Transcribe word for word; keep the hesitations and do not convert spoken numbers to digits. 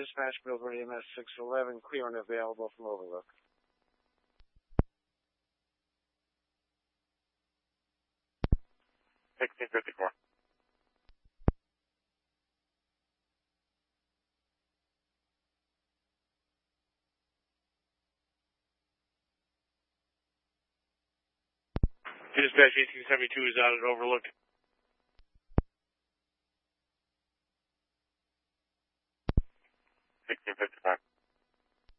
Dispatch, Billboard E M S six eleven, clear and available from Overlook. sixteen fifty-four. Dispatch eighteen seventy-two is out at Overlook. sixteen fifty-five.